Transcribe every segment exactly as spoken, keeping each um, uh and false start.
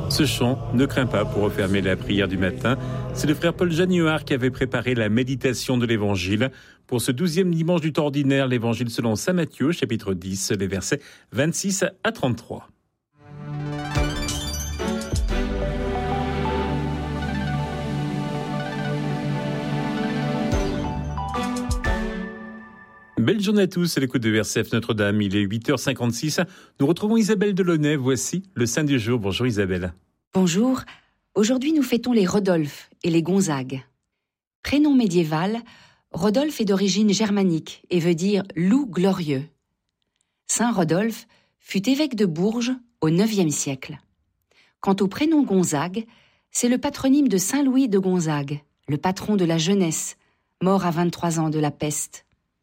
Ce chant, ne crains pas pour refermer la prière du matin, c'est le frère Paul Januard qui avait préparé la méditation de l'Évangile. Pour ce douzième dimanche du temps ordinaire, l'Évangile selon saint Matthieu, chapitre dix, les versets vingt-six à trente-trois. Belle journée à tous, à l'écoute de R C F Notre-Dame, il est huit heures cinquante-six. Nous retrouvons Isabelle Delaunay, voici le Saint du jour. Bonjour Isabelle. Bonjour, aujourd'hui nous fêtons les Rodolphe et les Gonzague. Prénom médiéval, Rodolphe est d'origine germanique et veut dire « loup glorieux ». Saint Rodolphe fut évêque de Bourges au neuvième siècle. Quant au prénom Gonzague, c'est le patronyme de Saint Louis de Gonzague, le patron de la jeunesse, mort à vingt-trois ans de la peste.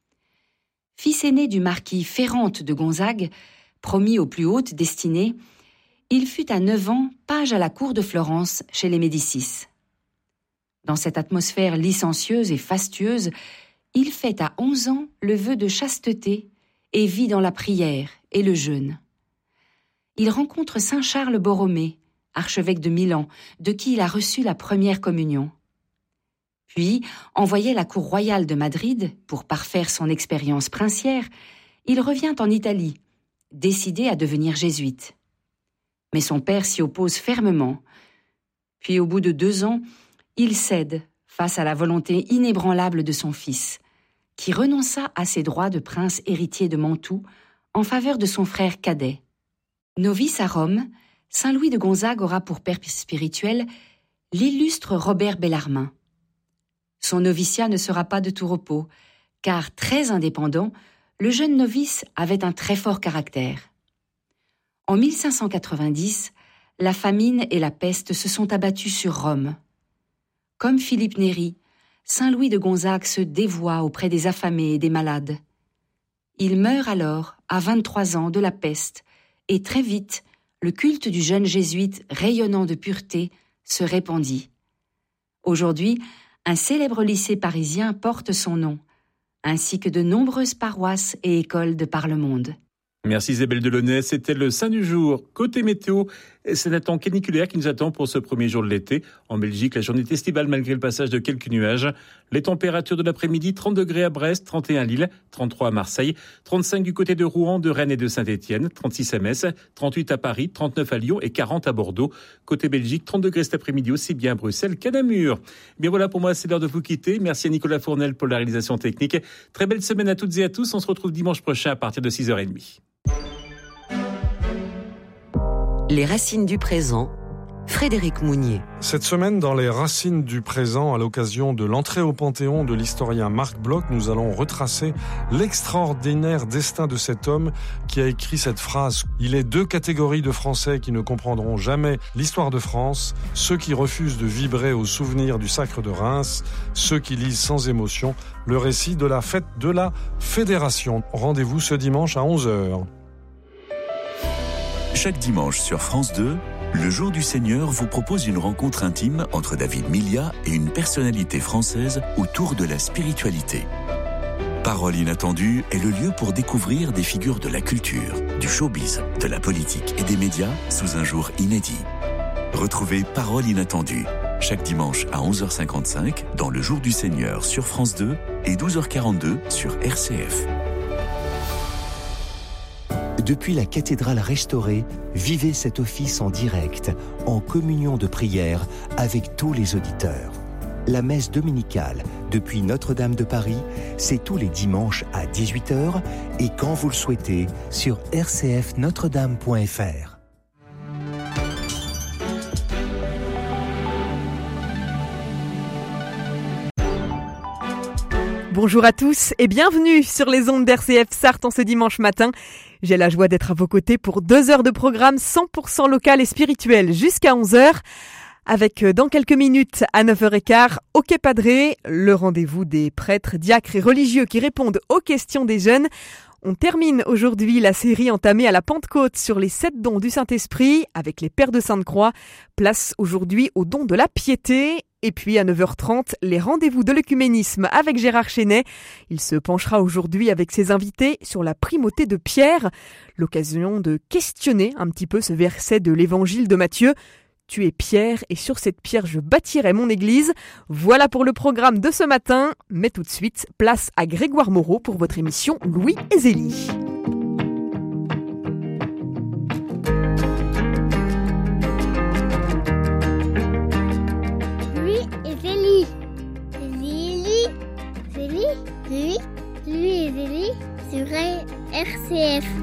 Fils aîné du marquis Ferrante de Gonzague, promis aux plus hautes destinées, il fut à neuf ans page à la cour de Florence chez les Médicis. Dans cette atmosphère licencieuse et fastueuse, il fait à onze ans le vœu de chasteté et vit dans la prière et le jeûne. Il rencontre saint Charles Borromée, archevêque de Milan, de qui il a reçu la première communion. Puis, envoyé à la cour royale de Madrid pour parfaire son expérience princière, il revient en Italie, décidé à devenir jésuite. Mais son père s'y oppose fermement. Puis, au bout de deux ans, il cède face à la volonté inébranlable de son fils, qui renonça à ses droits de prince héritier de Mantoue en faveur de son frère cadet. Novice à Rome, saint Louis de Gonzague aura pour père spirituel l'illustre Robert Bellarmin. Son noviciat ne sera pas de tout repos, car très indépendant, le jeune novice avait un très fort caractère. En mille cinq cent quatre-vingt-dix, la famine et la peste se sont abattues sur Rome. Comme Philippe Néri, saint Louis de Gonzague se dévoua auprès des affamés et des malades. Il meurt alors, à vingt-trois ans, de la peste, et très vite, le culte du jeune jésuite rayonnant de pureté se répandit. Aujourd'hui, un célèbre lycée parisien porte son nom, ainsi que de nombreuses paroisses et écoles de par le monde. Merci Isabelle Delaunay, c'était le Saint du jour. Côté météo, c'est un temps caniculaire qui nous attend pour ce premier jour de l'été. En Belgique, la journée est estivale malgré le passage de quelques nuages. Les températures de l'après-midi, trente degrés à Brest, trente et un à Lille, trente-trois à Marseille, trente-cinq du côté de Rouen, de Rennes et de Saint-Étienne, trente-six à Metz, trente-huit à Paris, trente-neuf à Lyon et quarante à Bordeaux. Côté Belgique, trente degrés cet après-midi aussi bien à Bruxelles qu'à Namur. Bien voilà, pour moi, c'est l'heure de vous quitter. Merci à Nicolas Fournel pour la réalisation technique. Très belle semaine à toutes et à tous. On se retrouve dimanche prochain à partir de six heures trente. Les racines du présent, Frédéric Mounier. Cette semaine, dans les racines du présent, à l'occasion de l'entrée au Panthéon de l'historien Marc Bloch, nous allons retracer l'extraordinaire destin de cet homme qui a écrit cette phrase. Il est deux catégories de Français qui ne comprendront jamais l'histoire de France, ceux qui refusent de vibrer au souvenir du sacre de Reims, ceux qui lisent sans émotion le récit de la fête de la Fédération. Rendez-vous ce dimanche à onze heures. Chaque dimanche sur France deux, le Jour du Seigneur vous propose une rencontre intime entre David Milia et une personnalité française autour de la spiritualité. Parole inattendue est le lieu pour découvrir des figures de la culture, du showbiz, de la politique et des médias sous un jour inédit. Retrouvez Parole inattendue chaque dimanche à onze heures cinquante-cinq dans le Jour du Seigneur sur France deux et douze heures quarante-deux sur R C F. Depuis la cathédrale restaurée, vivez cet office en direct, en communion de prière avec tous les auditeurs. La messe dominicale depuis Notre-Dame de Paris, c'est tous les dimanches à dix-huit heures et quand vous le souhaitez sur r c f notre dame point f r. Bonjour à tous et bienvenue sur les ondes d'R C F Sarthe en ce dimanche matin. J'ai la joie d'être à vos côtés pour deux heures de programme cent pour cent local et spirituel jusqu'à onze heures. Avec dans quelques minutes à neuf heures quinze, au Quai Padré, le rendez-vous des prêtres, diacres et religieux qui répondent aux questions des jeunes. On termine aujourd'hui la série entamée à la Pentecôte sur les sept dons du Saint-Esprit avec les Pères de Sainte-Croix. Place aujourd'hui au don de la piété. Et puis à neuf heures trente, les rendez-vous de l'œcuménisme avec Gérard Chenet. Il se penchera aujourd'hui avec ses invités sur la primauté de Pierre. L'occasion de questionner un petit peu ce verset de l'évangile de Matthieu. Tu es pierre et sur cette pierre je bâtirai mon église. Voilà pour le programme de ce matin. Mais tout de suite, place à Grégoire Moreau pour votre émission Louis et Zélie. Louis et Zélie. Zélie, Zélie, Louis, Louis et Zélie sur R C F.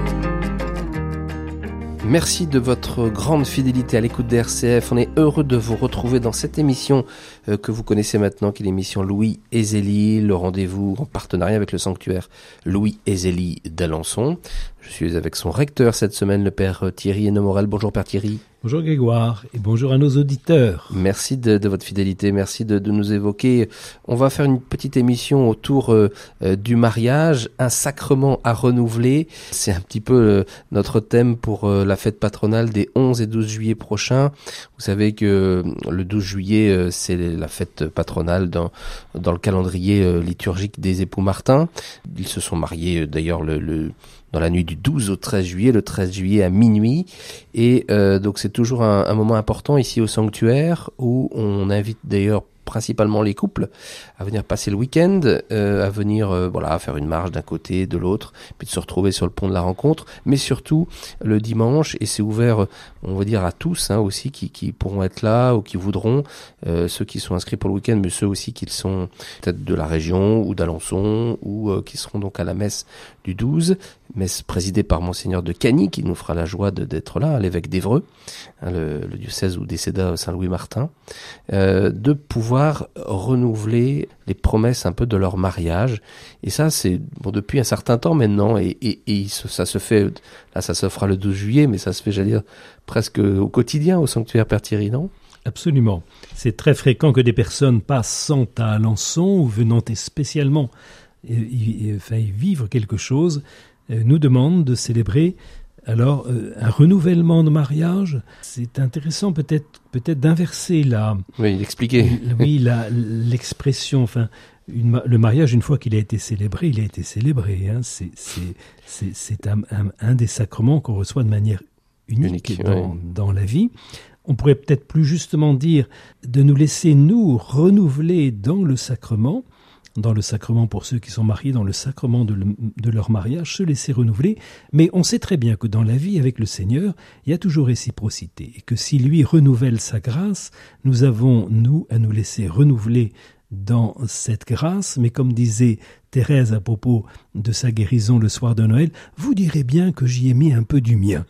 Merci de votre grande fidélité à l'écoute de R C F. On est heureux de vous retrouver dans cette émission euh, que vous connaissez maintenant, qui est l'émission Louis et Zélie, le rendez-vous en partenariat avec le sanctuaire Louis et Zélie d'Alençon. Je suis avec son recteur cette semaine, le père Thierry Hénomorel. Bonjour père Thierry. Bonjour Grégoire et bonjour à nos auditeurs. Merci de, de votre fidélité, merci de, de nous évoquer. On va faire une petite émission autour euh, du mariage, un sacrement à renouveler. C'est un petit peu euh, notre thème pour euh, la fête patronale des onze et douze juillet prochains. Vous savez que euh, le douze juillet, euh, c'est la fête patronale dans, dans le calendrier euh, liturgique des époux Martin. Ils se sont mariés euh, d'ailleurs le... le dans la nuit du douze au treize juillet, le treize juillet à minuit. Et euh, donc c'est toujours un, un moment important ici au sanctuaire où on invite d'ailleurs principalement les couples à venir passer le week-end, euh, à venir euh, voilà faire une marche d'un côté, de l'autre, puis de se retrouver sur le pont de la rencontre, mais surtout le dimanche, et c'est ouvert, on va dire à tous hein, aussi qui, qui pourront être là ou qui voudront, euh, ceux qui sont inscrits pour le week-end, mais ceux aussi qui sont peut-être de la région ou d'Alençon ou euh, qui seront donc à la messe du douze, messe présidée par Monseigneur de Cagny, qui nous fera la joie de, d'être là, l'évêque d'Évreux, hein, le, le diocèse où décéda Saint Louis Martin, euh, de pouvoir renouveler les promesses un peu de leur mariage. Et ça, c'est bon depuis un certain temps maintenant, et, et, et ça se fait, là ça se fera le douze juillet, mais ça se fait, j'allais dire, presque au quotidien au sanctuaire Père Thierry, non ? Absolument. C'est très fréquent que des personnes passant à Alençon ou venant spécialement euh, y, y, enfin, y vivre quelque chose, euh, nous demandent de célébrer alors euh, un renouvellement de mariage. C'est intéressant peut-être peut-être d'inverser la oui d'expliquer oui la l'expression enfin une, le mariage une fois qu'il a été célébré il a été célébré hein. c'est c'est c'est c'est un, un, un des sacrements qu'on reçoit de manière unique, unique dans, oui. dans la vie. On pourrait peut-être plus justement dire de nous laisser nous renouveler dans le sacrement. Dans le sacrement pour ceux qui sont mariés, dans le sacrement de, le, de leur mariage, se laisser renouveler. Mais on sait très bien que dans la vie avec le Seigneur, il y a toujours réciprocité. Et que si lui renouvelle sa grâce, nous avons, nous, à nous laisser renouveler dans cette grâce. Mais comme disait Thérèse à propos de sa guérison le soir de Noël, vous direz bien que j'y ai mis un peu du mien.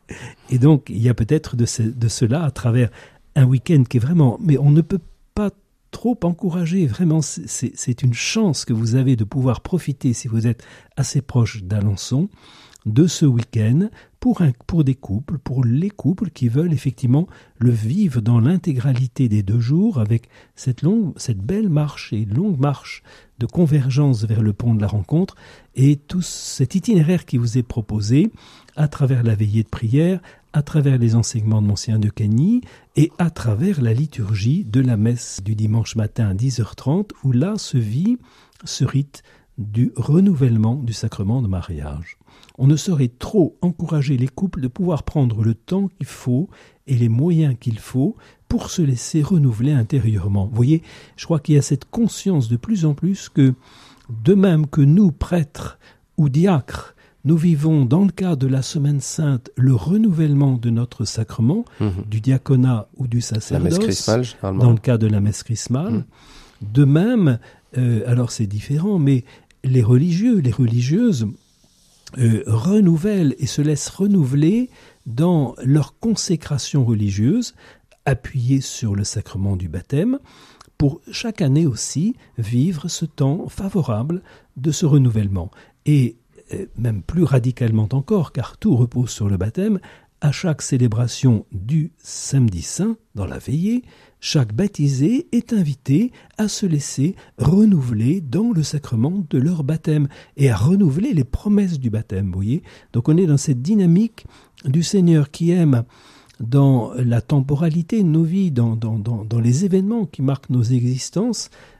Et donc, il y a peut-être de, ce, de cela à travers un week-end qui est vraiment... Mais on ne peut pas trop encouragé, vraiment, c'est, c'est, c'est une chance que vous avez de pouvoir profiter, si vous êtes assez proche d'Alençon, de ce week-end pour, un, pour des couples, pour les couples qui veulent effectivement le vivre dans l'intégralité des deux jours avec cette, longue, cette belle marche et longue marche de convergence vers le pont de la rencontre et tout cet itinéraire qui vous est proposé à travers la veillée de prière, à travers les enseignements de Monseigneur de Cagny et à travers la liturgie de la messe du dimanche matin à dix heures trente, où là se vit ce rite du renouvellement du sacrement de mariage. On ne saurait trop encourager les couples de pouvoir prendre le temps qu'il faut et les moyens qu'il faut pour se laisser renouveler intérieurement. Vous voyez, je crois qu'il y a cette conscience de plus en plus que, de même que nous, prêtres ou diacres, nous vivons dans le cadre de la Semaine Sainte le renouvellement de notre sacrement, mmh. du diaconat ou du sacerdoce, la messe chrismale, généralement. Dans le cadre de la messe chrismale. Mmh. De même, euh, alors c'est différent, mais les religieux, les religieuses euh, renouvellent et se laissent renouveler dans leur consécration religieuse, appuyée sur le sacrement du baptême, pour chaque année aussi vivre ce temps favorable de ce renouvellement. Et même plus radicalement encore, car tout repose sur le baptême, à chaque célébration du samedi saint, dans la veillée, chaque baptisé est invité à se laisser renouveler dans le sacrement de leur baptême et à renouveler les promesses du baptême, vous voyez. Donc on est dans cette dynamique du Seigneur qui aime, dans la temporalité de nos vies, dans, dans, dans, dans les événements qui marquent nos existences,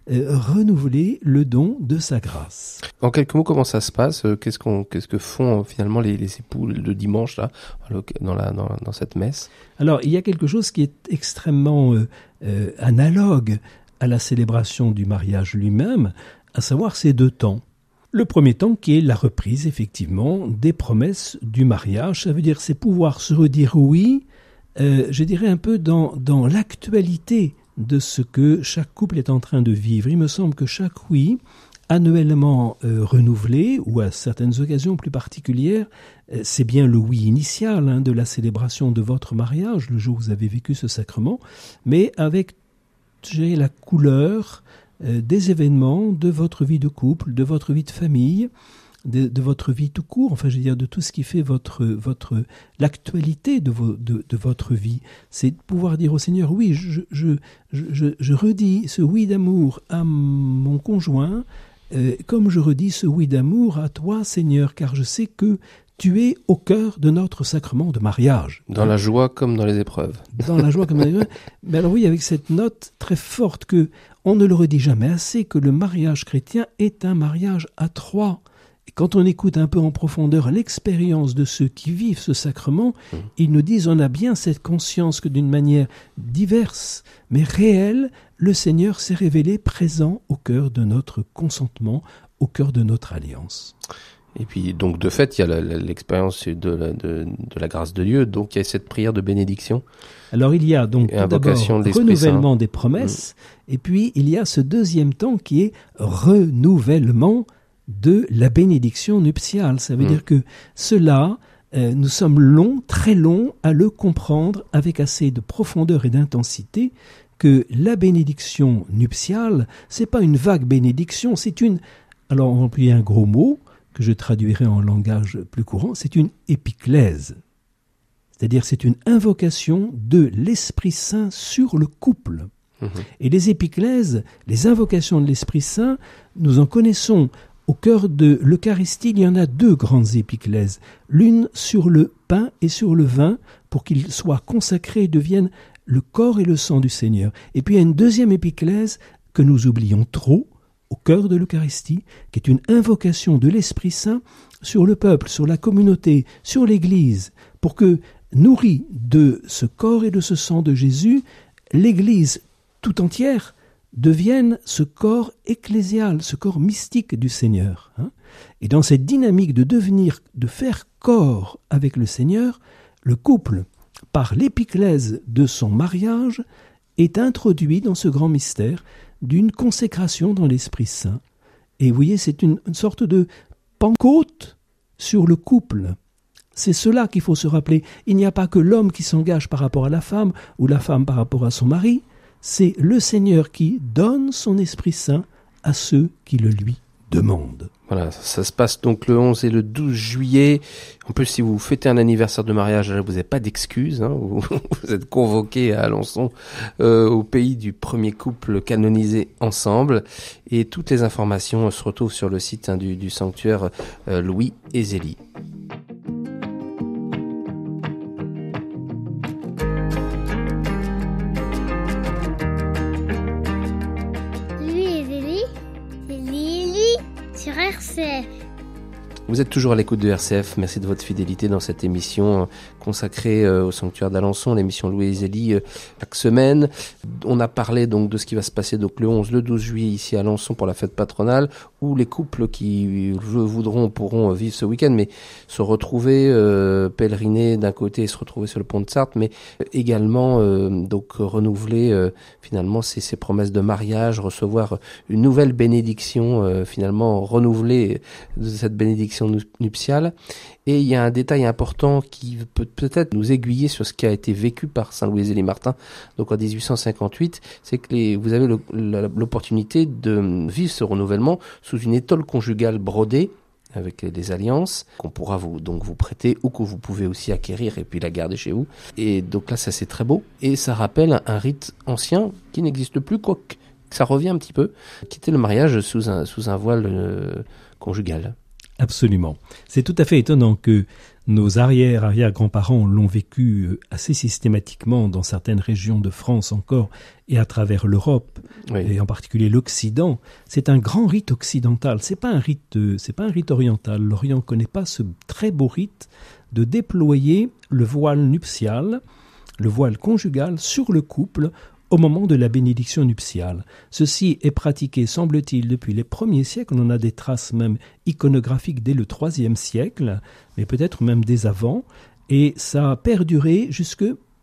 euh, renouveler le don de sa grâce. En quelques mots, comment ça se passe ? Qu'est-ce qu'on, qu'est-ce que font finalement les, les époux le dimanche là, dans, la, dans, dans cette messe ? Alors, il y a quelque chose qui est extrêmement euh, euh, analogue à la célébration du mariage lui-même, à savoir ces deux temps. Le premier temps qui est la reprise, effectivement, des promesses du mariage. Ça veut dire, c'est pouvoir se redire oui, euh, je dirais un peu dans, dans l'actualité de ce que chaque couple est en train de vivre. Il me semble que chaque oui, annuellement euh, renouvelé, ou à certaines occasions plus particulières, euh, c'est bien le oui initial hein, de la célébration de votre mariage, le jour où vous avez vécu ce sacrement, mais avec j'ai la couleur euh, des événements de votre vie de couple, de votre vie de famille, de, de votre vie tout court, enfin je veux dire de tout ce qui fait votre, votre, l'actualité de, vo, de, de votre vie. C'est de pouvoir dire au Seigneur, oui, je, je, je, je redis ce oui d'amour à mon conjoint, euh, comme je redis ce oui d'amour à toi Seigneur, car je sais que tu es au cœur de notre sacrement de mariage. Dans la joie comme dans les épreuves. Dans la joie comme dans les épreuves. Mais alors oui, avec cette note très forte que on ne le redit jamais assez, que le mariage chrétien est un mariage à trois. Et quand on écoute un peu en profondeur l'expérience de ceux qui vivent ce sacrement, mmh. ils nous disent on a bien cette conscience que d'une manière diverse, mais réelle, le Seigneur s'est révélé présent au cœur de notre consentement, au cœur de notre alliance. Et puis, donc, de fait, il y a la, la, l'expérience de la, de, de la grâce de Dieu. Donc, il y a cette prière de bénédiction. Alors, il y a donc tout d'abord de renouvellement Saint. Des promesses. Mmh. Et puis, il y a ce deuxième temps qui est renouvellement de la bénédiction nuptiale. Ça veut mmh. dire que cela, euh, nous sommes longs, très longs, à le comprendre avec assez de profondeur et d'intensité que la bénédiction nuptiale, c'est pas une vague bénédiction, c'est une... Alors, on va employer un gros mot que je traduirai en langage plus courant, c'est une épiclèse. C'est-à-dire c'est une invocation de l'Esprit Saint sur le couple. Mmh. Et les épiclèses, les invocations de l'Esprit Saint, nous en connaissons. Au cœur de l'Eucharistie, il y en a deux grandes épiclèses. L'une sur le pain et sur le vin, pour qu'ils soient consacrés et deviennent le corps et le sang du Seigneur. Et puis il y a une deuxième épiclèse que nous oublions trop, au cœur de l'Eucharistie, qui est une invocation de l'Esprit Saint sur le peuple, sur la communauté, sur l'Église, pour que, nourrie de ce corps et de ce sang de Jésus, l'Église tout entière devienne ce corps ecclésial, ce corps mystique du Seigneur. Hein. Et dans cette dynamique de devenir, de faire corps avec le Seigneur, le couple, par l'épiclèse de son mariage, est introduit dans ce grand mystère d'une consécration dans l'Esprit Saint. Et vous voyez, c'est une, une sorte de Pentecôte sur le couple. C'est cela qu'il faut se rappeler. Il n'y a pas que l'homme qui s'engage par rapport à la femme ou la femme par rapport à son mari. C'est le Seigneur qui donne son Esprit Saint à ceux qui le lui demandent. Voilà, ça, ça se passe donc le onze et le douze juillet. En plus, si vous fêtez un anniversaire de mariage, vous n'avez pas d'excuses. Hein, vous, vous êtes convoqués à Alençon, euh, au pays du premier couple canonisé ensemble. Et toutes les informations se retrouvent sur le site hein, du, du sanctuaire euh, Louis et Zélie. R C F. Vous êtes toujours à l'écoute de R C F. Merci de votre fidélité dans cette émission consacrée au sanctuaire d'Alençon, l'émission Louis et Zélie chaque semaine. On a parlé donc de ce qui va se passer donc le onze, le douze juillet ici à Alençon pour la fête patronale, où les couples qui le voudront pourront vivre ce week-end, mais se retrouver euh, pèleriner d'un côté et se retrouver sur le pont de Sarthe, mais également euh, donc renouveler euh, finalement ces, ces promesses de mariage, recevoir une nouvelle bénédiction euh, finalement renouvelée de cette bénédiction nuptiale. Et il y a un détail important qui peut peut-être nous aiguiller sur ce qui a été vécu par Saint Louis et Zélie Martin. Donc en dix-huit cent cinquante-huit, c'est que les, vous avez le, la, l'opportunité de vivre ce renouvellement sous une étole conjugale brodée avec des alliances qu'on pourra vous donc vous prêter ou que vous pouvez aussi acquérir et puis la garder chez vous. Et donc là, ça c'est très beau et ça rappelle un, un rite ancien qui n'existe plus, quoique ça revient un petit peu, qui était le mariage sous un sous un voile euh, conjugal. Absolument. C'est tout à fait étonnant que nos arrière-arrière-grands-parents l'ont vécu assez systématiquement dans certaines régions de France encore et à travers l'Europe, oui. et en particulier l'Occident. C'est un grand rite occidental, c'est pas un rite, c'est pas un rite oriental. L'Orient ne connaît pas ce très beau rite de déployer le voile nuptial, le voile conjugal sur le couple au moment de la bénédiction nuptiale. Ceci est pratiqué, semble-t-il, depuis les premiers siècles. On en a des traces même iconographiques dès le troisième siècle, mais peut-être même dès avant. Et ça a perduré jusque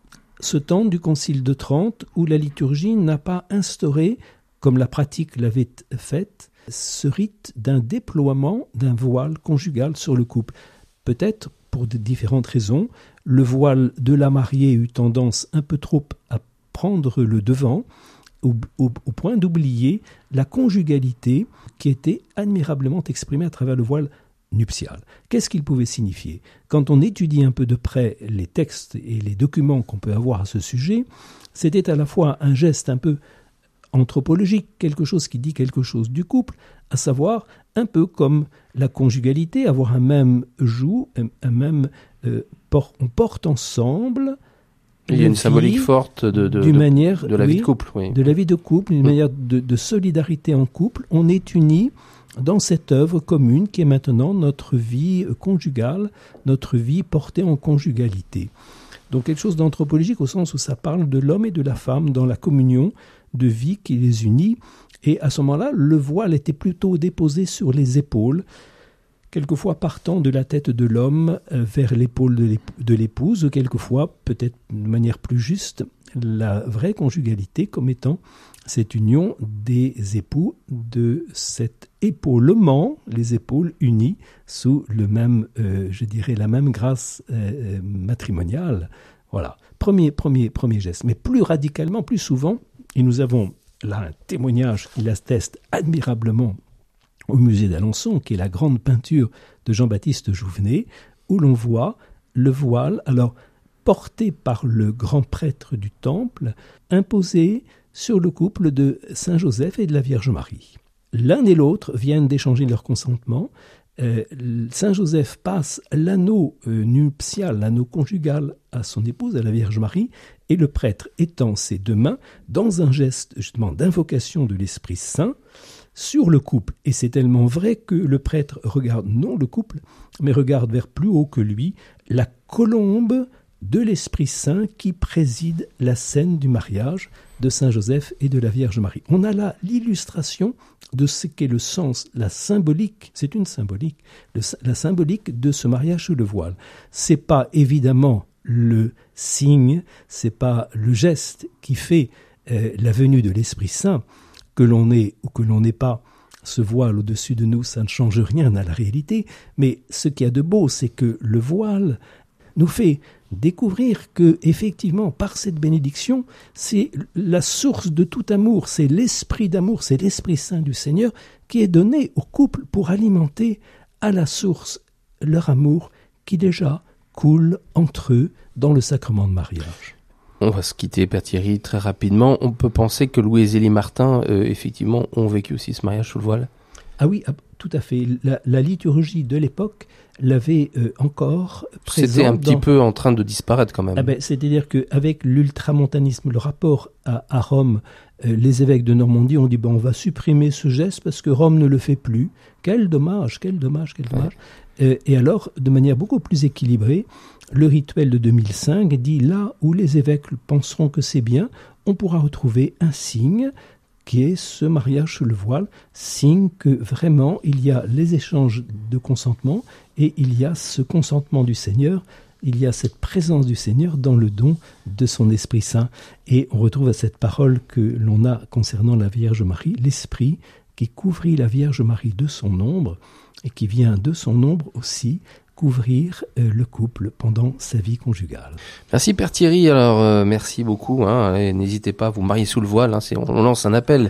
ce temps du Concile de Trente, où la liturgie n'a pas instauré, comme la pratique l'avait faite, ce rite d'un déploiement d'un voile conjugal sur le couple. Peut-être, pour de différentes raisons, le voile de la mariée eut tendance un peu trop à prendre le devant au, au, au point d'oublier la conjugalité qui était admirablement exprimée à travers le voile nuptial. Qu'est-ce qu'il pouvait signifier ? Quand on étudie un peu de près les textes et les documents qu'on peut avoir à ce sujet, c'était à la fois un geste un peu anthropologique, quelque chose qui dit quelque chose du couple, à savoir un peu comme la conjugalité, avoir un même joug, un, un même euh, port, on porte ensemble. Il y a une symbolique forte de, de, de, manière, de la oui, vie de couple. Oui. De la vie de couple, une mmh. manière de, de solidarité en couple. On est unis dans cette œuvre commune qui est maintenant notre vie conjugale, notre vie portée en conjugalité. Donc quelque chose d'anthropologique au sens où ça parle de l'homme et de la femme dans la communion de vie qui les unit. Et à ce moment-là, le voile était plutôt déposé sur les épaules, quelquefois partant de la tête de l'homme vers l'épaule de l'épouse, quelquefois, peut-être de manière plus juste, la vraie conjugalité comme étant cette union des époux de cet épaulement, les épaules unies sous le même, euh, je dirais, la même grâce euh, matrimoniale. Voilà, premier, premier, premier geste. Mais plus radicalement, plus souvent, et nous avons là un témoignage qui l'atteste admirablement au musée d'Alençon, qui est la grande peinture de Jean-Baptiste Jouvenet, où l'on voit le voile, alors porté par le grand prêtre du temple, imposé sur le couple de Saint Joseph et de la Vierge Marie. L'un et l'autre viennent d'échanger leur consentement. Euh, Saint Joseph passe l'anneau euh, nuptial, l'anneau conjugal à son épouse, à la Vierge Marie, et le prêtre étend ses deux mains dans un geste justement d'invocation de l'Esprit Saint sur le couple. Et c'est tellement vrai que le prêtre regarde non le couple, mais regarde vers plus haut que lui la colombe de l'Esprit Saint qui préside la scène du mariage de Saint Joseph et de la Vierge Marie. On a là l'illustration de ce qu'est le sens, la symbolique, c'est une symbolique, le, la symbolique de ce mariage sous le voile. C'est pas évidemment le signe, c'est pas le geste qui fait euh, la venue de l'Esprit Saint, que l'on ait ou que l'on n'ait pas ce voile au-dessus de nous, ça ne change rien à la réalité, mais ce qu'il y a de beau, c'est que le voile nous fait découvrir que, effectivement, par cette bénédiction, c'est la source de tout amour, c'est l'esprit d'amour, c'est l'Esprit Saint du Seigneur qui est donné au couple pour alimenter à la source leur amour qui déjà coule entre eux dans le sacrement de mariage. On va se quitter, Père Thierry, très rapidement. On peut penser que Louis et Zélie Martin, euh, effectivement, ont vécu aussi ce mariage sous le voile. Ah oui, tout à fait. La, la liturgie de l'époque l'avait euh, encore présente. C'était un petit dans... peu en train de disparaître quand même. Ah ben, c'est-à-dire qu'avec l'ultramontanisme, le rapport à, à Rome, euh, les évêques de Normandie ont dit ben, on va supprimer ce geste parce que Rome ne le fait plus. Quel dommage, quel dommage, quel dommage. Ouais. Euh, et alors, de manière beaucoup plus équilibrée, le rituel de deux mille cinq dit là où les évêques penseront que c'est bien, on pourra retrouver un signe qui est ce mariage sous le voile, signe que vraiment il y a les échanges de consentement et il y a ce consentement du Seigneur, il y a cette présence du Seigneur dans le don de son Esprit Saint. Et on retrouve à cette parole que l'on a concernant la Vierge Marie, l'Esprit qui couvrit la Vierge Marie de son ombre et qui vient de son ombre aussi couvrir euh, le couple pendant sa vie conjugale. Merci Père Thierry, alors euh, merci beaucoup, hein, et n'hésitez pas à vous marier sous le voile, hein, c'est, on, on lance un appel.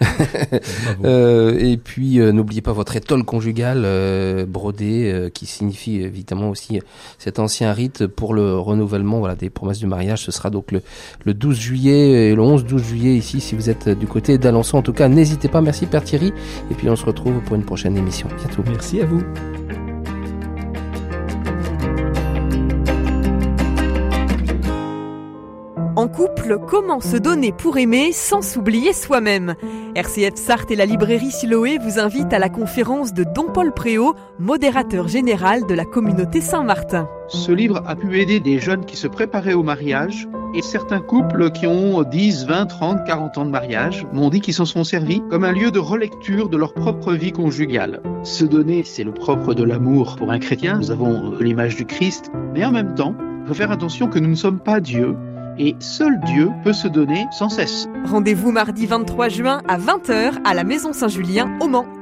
euh, et puis euh, n'oubliez pas votre étole conjugale euh, brodée, euh, qui signifie évidemment aussi cet ancien rite pour le renouvellement voilà, des promesses du mariage. Ce sera donc le, le douze juillet et le onze douze juillet ici si vous êtes du côté d'Alençon. En tout cas, n'hésitez pas, merci Père Thierry, et puis on se retrouve pour une prochaine émission. Bientôt. Merci à vous. En couple, comment se donner pour aimer sans s'oublier soi-même ? R C F Sarthe et la librairie Siloé vous invitent à la conférence de Don Paul Préau, modérateur général de la communauté Saint-Martin. Ce livre a pu aider des jeunes qui se préparaient au mariage et certains couples qui ont dix, vingt, trente, quarante ans de mariage m'ont dit qu'ils s'en sont servis comme un lieu de relecture de leur propre vie conjugale. Se donner, c'est le propre de l'amour pour un chrétien. Nous avons l'image du Christ, mais en même temps, il faut faire attention que nous ne sommes pas Dieu. Et seul Dieu peut se donner sans cesse. Rendez-vous mardi vingt-trois juin à vingt heures à la Maison Saint-Julien au Mans.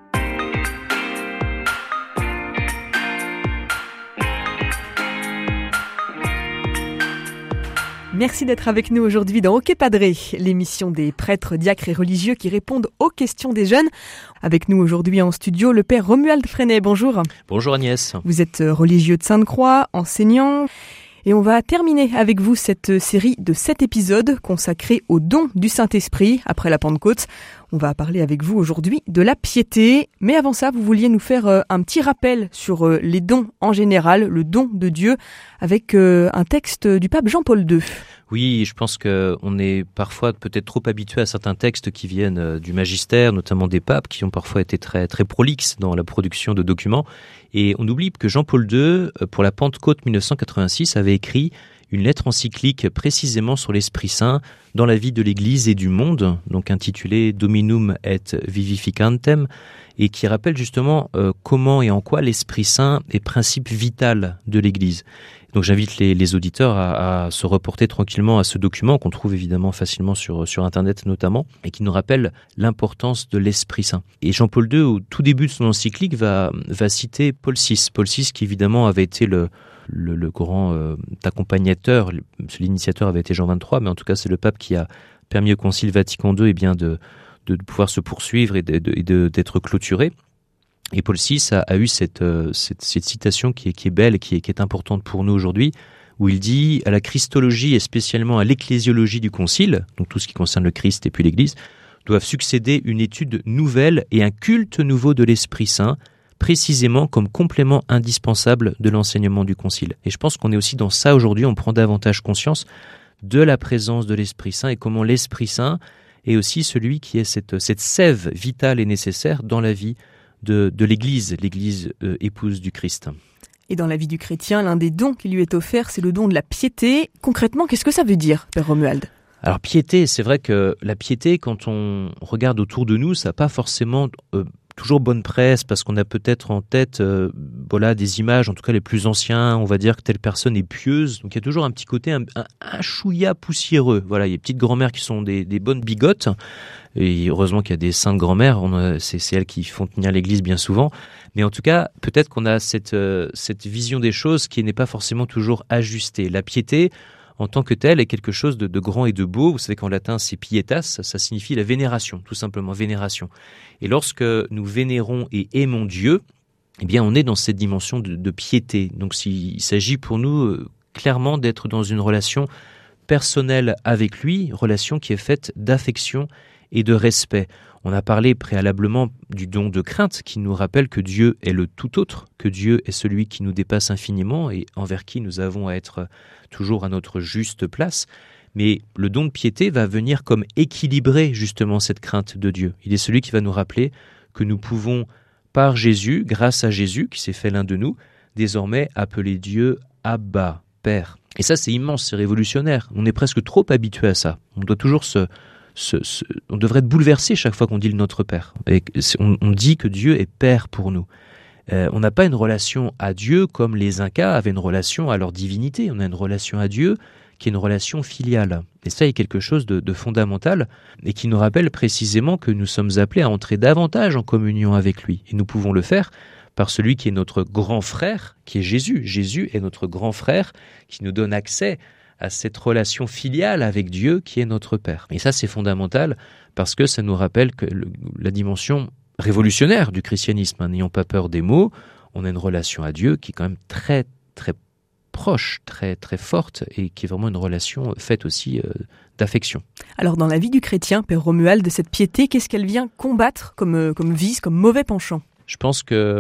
Merci d'être avec nous aujourd'hui dans Ok Padré, l'émission des prêtres, diacres et religieux qui répondent aux questions des jeunes. Avec nous aujourd'hui en studio, le père Romuald Freinet. Bonjour. Bonjour Agnès. Vous êtes religieux de Sainte-Croix, enseignant. Et on va terminer avec vous cette série de sept épisodes consacrés au don du Saint-Esprit après la Pentecôte. On va parler avec vous aujourd'hui de la piété. Mais avant ça, vous vouliez nous faire un petit rappel sur les dons en général, le don de Dieu, avec un texte du pape Jean-Paul deux. Oui, je pense qu'on est parfois peut-être trop habitué à certains textes qui viennent du magistère, notamment des papes, qui ont parfois été très, très prolixes dans la production de documents. Et on oublie que Jean-Paul deux, pour la Pentecôte mille neuf cent quatre-vingt-six, avait écrit une lettre encyclique précisément sur l'Esprit Saint dans la vie de l'Église et du monde, donc intitulée Dominum et Vivificantem, et qui rappelle justement euh, comment et en quoi l'Esprit Saint est principe vital de l'Église. Donc j'invite les, les auditeurs à, à se reporter tranquillement à ce document qu'on trouve évidemment facilement sur, sur Internet notamment, et qui nous rappelle l'importance de l'Esprit Saint. Et Jean-Paul deux, au tout début de son encyclique, va, va citer Paul six. Paul six qui évidemment avait été le Le, le grand euh, accompagnateur, l'initiateur avait été Jean vingt-trois, mais en tout cas c'est le pape qui a permis au Concile Vatican deux eh bien, de, de pouvoir se poursuivre et, de, de, et de, d'être clôturé. Et Paul six a, a eu cette, euh, cette, cette citation qui est, qui est belle et qui est, qui est importante pour nous aujourd'hui, où il dit « À la christologie et spécialement à l'ecclésiologie du Concile », donc tout ce qui concerne le Christ et puis l'Église, doivent succéder une étude nouvelle et un culte nouveau de l'Esprit Saint, précisément comme complément indispensable de l'enseignement du Concile. Et je pense qu'on est aussi dans ça aujourd'hui, on prend davantage conscience de la présence de l'Esprit Saint et comment l'Esprit Saint est aussi celui qui est cette, cette sève vitale et nécessaire dans la vie de, de l'Église, l'Église euh, épouse du Christ. Et dans la vie du chrétien, l'un des dons qui lui est offert, c'est le don de la piété. Concrètement, qu'est-ce que ça veut dire, Père Romuald ? Alors piété, c'est vrai que la piété, quand on regarde autour de nous, ça n'a pas forcément euh, toujours bonne presse, parce qu'on a peut-être en tête euh, voilà, des images, en tout cas les plus anciens, on va dire que telle personne est pieuse. Donc il y a toujours un petit côté, un, un, un chouïa poussiéreux. Voilà, il y a des petites grand-mères qui sont des, des bonnes bigotes, et heureusement qu'il y a des saintes grand-mères, on a, c'est, c'est elles qui font tenir l'église bien souvent. Mais en tout cas, peut-être qu'on a cette, euh, cette vision des choses qui n'est pas forcément toujours ajustée. La piété, en tant que telle, est quelque chose de, de grand et de beau. Vous savez qu'en latin, c'est pietas, ça, ça signifie la vénération, tout simplement, vénération. Et lorsque nous vénérons et aimons Dieu, eh bien, on est dans cette dimension de, de piété. Donc, il s'agit pour nous euh, clairement d'être dans une relation personnelle avec lui, relation qui est faite d'affection et de respect. On a parlé préalablement du don de crainte qui nous rappelle que Dieu est le tout autre, que Dieu est celui qui nous dépasse infiniment et envers qui nous avons à être toujours à notre juste place. Mais le don de piété va venir comme équilibrer justement cette crainte de Dieu. Il est celui qui va nous rappeler que nous pouvons, par Jésus, grâce à Jésus qui s'est fait l'un de nous, désormais appeler Dieu Abba, Père. Et ça, c'est immense, c'est révolutionnaire. On est presque trop habitué à ça. On doit toujours se... Ce, ce, on devrait être bouleversé chaque fois qu'on dit le Notre Père. Et on, on dit que Dieu est Père pour nous. Euh, on n'a pas une relation à Dieu comme les Incas avaient une relation à leur divinité. On a une relation à Dieu qui est une relation filiale. Et ça est quelque chose de, de fondamental et qui nous rappelle précisément que nous sommes appelés à entrer davantage en communion avec lui. Et nous pouvons le faire par celui qui est notre grand frère, qui est Jésus. Jésus est notre grand frère qui nous donne accès à cette relation filiale avec Dieu qui est notre Père. Et ça, c'est fondamental parce que ça nous rappelle que le, la dimension révolutionnaire du christianisme, hein, n'ayons pas peur des mots, on a une relation à Dieu qui est quand même très, très proche, très, très forte et qui est vraiment une relation faite aussi euh, d'affection. Alors, dans la vie du chrétien, Père Romuald, de cette piété, qu'est-ce qu'elle vient combattre comme, comme vice, comme mauvais penchant ? Je pense que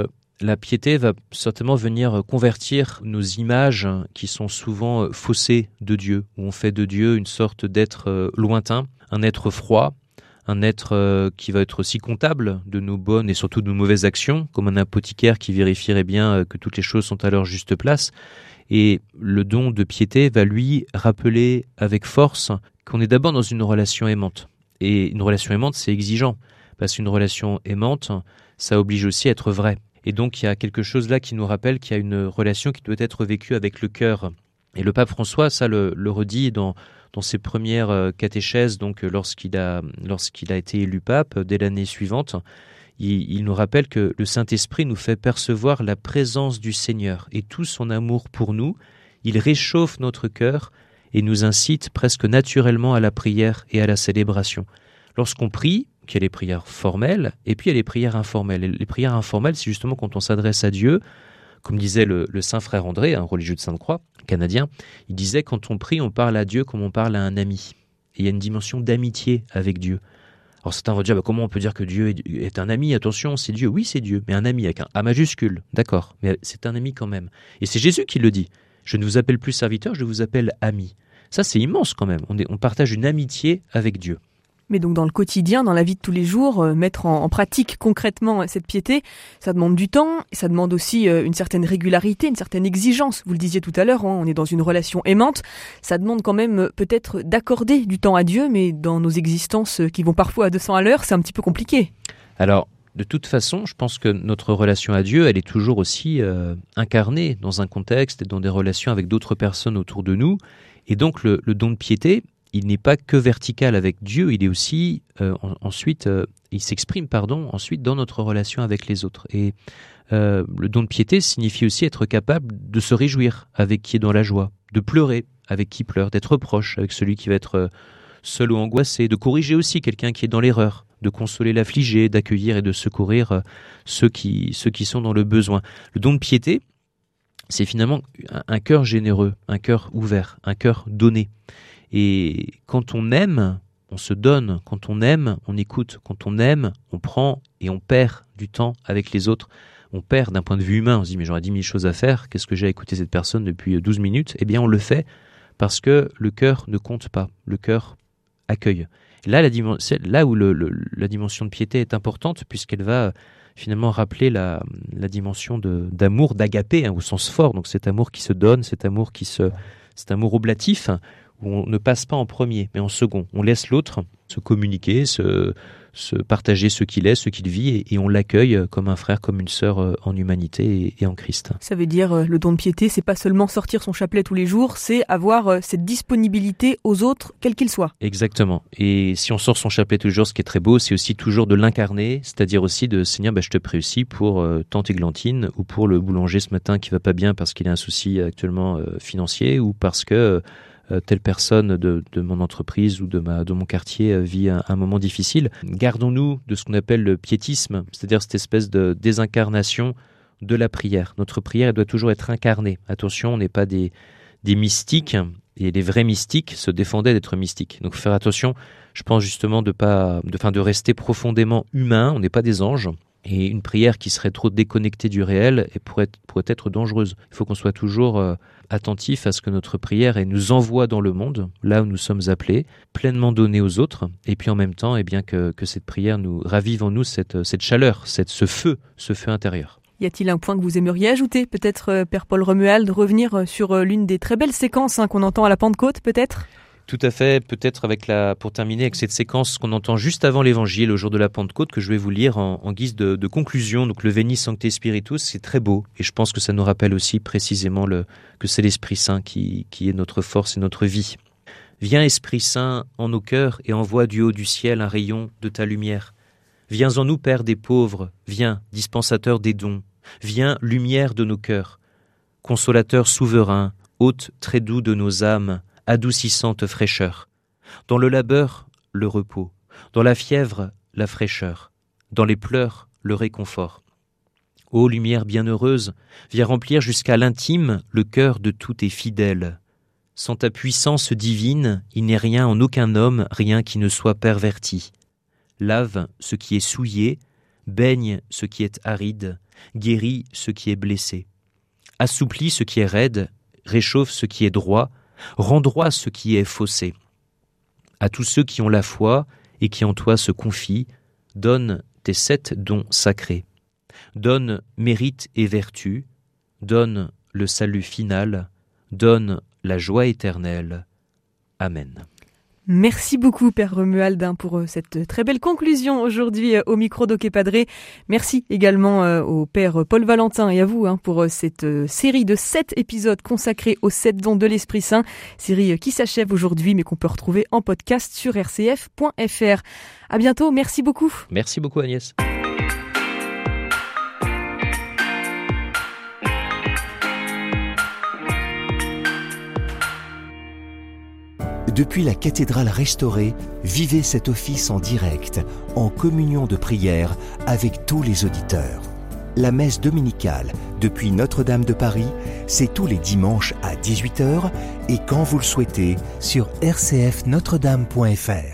la piété va certainement venir convertir nos images qui sont souvent faussées de Dieu, où on fait de Dieu une sorte d'être lointain, un être froid, un être qui va être aussi comptable de nos bonnes et surtout de nos mauvaises actions, comme un apothicaire qui vérifierait bien que toutes les choses sont à leur juste place. Et le don de piété va lui rappeler avec force qu'on est d'abord dans une relation aimante. Et une relation aimante, c'est exigeant, parce qu'une relation aimante, ça oblige aussi à être vrai. Et donc il y a quelque chose là qui nous rappelle qu'il y a une relation qui doit être vécue avec le cœur. Et le pape François, ça le, le redit dans, dans ses premières catéchèses, donc lorsqu'il a, lorsqu'il a été élu pape, dès l'année suivante, il, il nous rappelle que le Saint-Esprit nous fait percevoir la présence du Seigneur et tout son amour pour nous. Il réchauffe notre cœur et nous incite presque naturellement à la prière et à la célébration. Lorsqu'on prie, qu'il y a les prières formelles, et puis il y a les prières informelles. Et les prières informelles, c'est justement quand on s'adresse à Dieu, comme disait le, le saint frère André, un religieux de Sainte-Croix, canadien, il disait quand on prie, on parle à Dieu comme on parle à un ami. Et il y a une dimension d'amitié avec Dieu. Alors certains vont dire, bah, comment on peut dire que Dieu est, est un ami? Attention, c'est Dieu. Oui, c'est Dieu, mais un ami avec un A majuscule, d'accord, mais c'est un ami quand même. Et c'est Jésus qui le dit. Je ne vous appelle plus serviteur, je vous appelle ami. Ça, c'est immense quand même. On, est, on partage une amitié avec Dieu. Mais donc dans le quotidien, dans la vie de tous les jours, euh, mettre en, en pratique concrètement cette piété, ça demande du temps, et ça demande aussi euh, une certaine régularité, une certaine exigence. Vous le disiez tout à l'heure, hein, on est dans une relation aimante. Ça demande quand même euh, peut-être d'accorder du temps à Dieu, mais dans nos existences euh, qui vont parfois à deux cents à l'heure, c'est un petit peu compliqué. Alors, de toute façon, je pense que notre relation à Dieu, elle est toujours aussi euh, incarnée dans un contexte et dans des relations avec d'autres personnes autour de nous. Et donc le, le don de piété, il n'est pas que vertical avec Dieu, il est aussi euh, en, ensuite, euh, il s'exprime pardon ensuite dans notre relation avec les autres. Et euh, le don de piété signifie aussi être capable de se réjouir avec qui est dans la joie, de pleurer avec qui pleure, d'être proche avec celui qui va être seul ou angoissé, de corriger aussi quelqu'un qui est dans l'erreur, de consoler l'affligé, d'accueillir et de secourir ceux qui ceux qui sont dans le besoin. Le don de piété, c'est finalement un, un cœur généreux, un cœur ouvert, un cœur donné. Et quand on aime, on se donne. Quand on aime, on écoute. Quand on aime, on prend et on perd du temps avec les autres. On perd d'un point de vue humain. On se dit, mais j'aurais dix mille choses à faire. Qu'est-ce que j'ai à écouter cette personne depuis douze minutes? Eh bien, on le fait parce que le cœur ne compte pas. Le cœur accueille. Et là, la dim- c'est là où le, le, la dimension de piété est importante, puisqu'elle va finalement rappeler la, la dimension de, d'amour, d'agapé, hein, au sens fort. Donc cet amour qui se donne, cet amour qui se, cet amour oblatif, où on ne passe pas en premier, mais en second. On laisse l'autre se communiquer, se, se partager ce qu'il est, ce qu'il vit, et, et on l'accueille comme un frère, comme une sœur en humanité et, et en Christ. Ça veut dire, le don de piété, c'est pas seulement sortir son chapelet tous les jours, c'est avoir cette disponibilité aux autres, quels qu'ils soient. Exactement. Et si on sort son chapelet tous les jours, ce qui est très beau, c'est aussi toujours de l'incarner, c'est-à-dire aussi de Seigneur, bah, je te prie aussi pour euh, tante Églantine, ou pour le boulanger ce matin qui va pas bien parce qu'il a un souci actuellement euh, financier, ou parce que euh, telle personne de, de mon entreprise ou de, ma, de mon quartier vit un, un moment difficile. Gardons-nous de ce qu'on appelle le piétisme, c'est-à-dire cette espèce de désincarnation de la prière. Notre prière, elle doit toujours être incarnée. Attention, on n'est pas des, des mystiques, et les vrais mystiques se défendaient d'être mystiques. Donc, faut faire attention, je pense justement de, pas, de, enfin, de rester profondément humain, on n'est pas des anges. Et une prière qui serait trop déconnectée du réel et pourrait être, pourrait être dangereuse. Il faut qu'on soit toujours euh, attentif à ce que notre prière elle nous envoie dans le monde, là où nous sommes appelés, pleinement donnés aux autres, et puis en même temps, eh bien, que, que cette prière nous ravive en nous cette, cette chaleur, cette, ce feu, ce feu intérieur. Y a-t-il un point que vous aimeriez ajouter? Peut-être, euh, Père Paul Romuald, revenir sur euh, l'une des très belles séquences hein, qu'on entend à la Pentecôte, peut-être? Tout à fait, peut-être avec la, pour terminer avec cette séquence qu'on entend juste avant l'évangile, au jour de la Pentecôte, que je vais vous lire en, en guise de, de conclusion. Donc le Veni Sancte Spiritus, c'est très beau, et je pense que ça nous rappelle aussi précisément le, que c'est l'Esprit Saint qui, qui est notre force et notre vie. Viens Esprit Saint en nos cœurs et envoie du haut du ciel un rayon de ta lumière. Viens en nous, Père des pauvres, viens, dispensateur des dons, viens, lumière de nos cœurs, consolateur souverain, hôte très doux de nos âmes, adoucissante fraîcheur. Dans le labeur, le repos. Dans la fièvre, la fraîcheur. Dans les pleurs, le réconfort. Ô lumière bienheureuse, viens remplir jusqu'à l'intime le cœur de tous tes fidèles. Sans ta puissance divine, il n'est rien en aucun homme, rien qui ne soit perverti. Lave ce qui est souillé, baigne ce qui est aride, guérit ce qui est blessé, assouplit ce qui est raide, réchauffe ce qui est droit, rend droit ce qui est faussé. À tous ceux qui ont la foi et qui en toi se confient, donne tes sept dons sacrés. Donne mérite et vertu, donne le salut final, donne la joie éternelle. Amen. Merci beaucoup, Père Romuald, pour cette très belle conclusion aujourd'hui au micro d'Ok Padre. Merci également au Père Paul Valentin et à vous pour cette série de sept épisodes consacrés aux sept dons de l'Esprit Saint. Série qui s'achève aujourd'hui, mais qu'on peut retrouver en podcast sur r c f point f r. À bientôt, merci beaucoup. Merci beaucoup, Agnès. Depuis la cathédrale restaurée, vivez cet office en direct, en communion de prière avec tous les auditeurs. La messe dominicale depuis Notre-Dame de Paris, c'est tous les dimanches à dix-huit heures et quand vous le souhaitez sur r c f notre dame point f r.